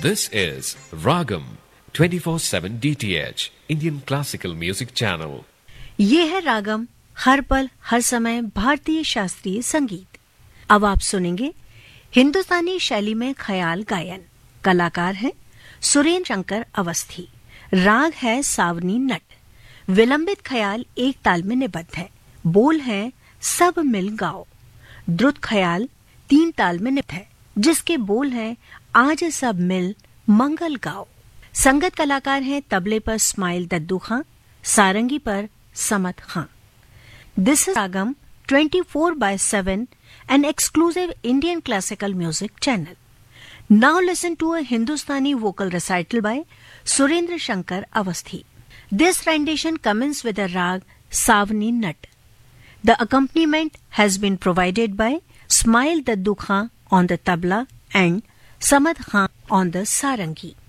This is Ragam 24/7 DTH Indian Classical Music Channel. ये है रागम, हर पल हर समय भारतीय शास्त्रीय संगीत। अब आप सुनेंगे हिंदुस्तानी शैली में ख्याल गायन। कलाकार हैं सुरेंद्र शंकर अवस्थी। राग है सावनी नट। विलंबित ख्याल एक ताल में निबद्ध है। बोल है सब मिल गाओ। द्रुत ख्याल 3 ताल में निबद्ध है, जिसके बोल हैं आज सब मिल मंगल गाओ। संगत कलाकार हैं तबले पर स्माइल दद्दू खां, सारंगी पर समत खां। This is ragam 24/7, an exclusive Indian classical music channel. Now listen to a Hindustani vocal recital by Surendra Shankar Avasthi. This rendition commences with a rag Savni Nat. The accompaniment has been provided by Smail Daddu Khan on the tabla and Samad Khan on the sarangi.